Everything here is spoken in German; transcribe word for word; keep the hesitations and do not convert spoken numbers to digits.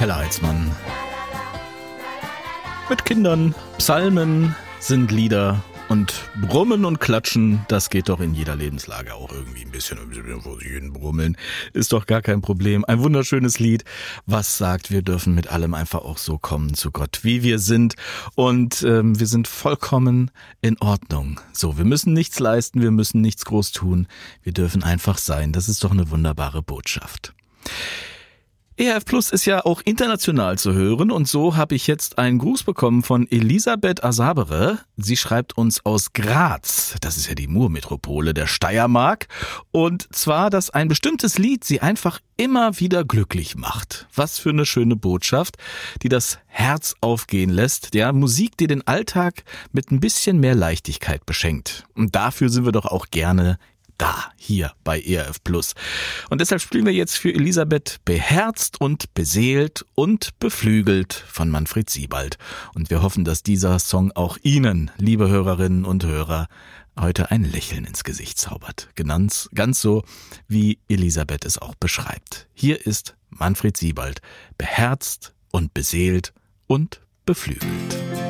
Hella Heitzmann. Mit Kindern, Psalmen sind Lieder und Brummen und Klatschen, das geht doch in jeder Lebenslage auch irgendwie ein bisschen, ein bisschen vor sich hin brummeln, ist doch gar kein Problem. Ein wunderschönes Lied, was sagt, wir dürfen mit allem einfach auch so kommen zu Gott, wie wir sind, und ähm, wir sind vollkommen in Ordnung. So, wir müssen nichts leisten, wir müssen nichts groß tun, wir dürfen einfach sein. Das ist doch eine wunderbare Botschaft. E R F Plus ist ja auch international zu hören, und so habe ich jetzt einen Gruß bekommen von Elisabeth Asabere. Sie schreibt uns aus Graz, das ist ja die Murmetropole der Steiermark, und zwar, dass ein bestimmtes Lied sie einfach immer wieder glücklich macht. Was für eine schöne Botschaft, die das Herz aufgehen lässt. Ja, Musik, die den Alltag mit ein bisschen mehr Leichtigkeit beschenkt. Und dafür sind wir doch auch gerne da, hier bei E R F Plus. Und deshalb spielen wir jetzt für Elisabeth Beherzt und beseelt und beflügelt von Manfred Siebald. Und wir hoffen, dass dieser Song auch Ihnen, liebe Hörerinnen und Hörer, heute ein Lächeln ins Gesicht zaubert. Ganz, ganz so, wie Elisabeth es auch beschreibt. Hier ist Manfred Siebald, beherzt und beseelt und beflügelt.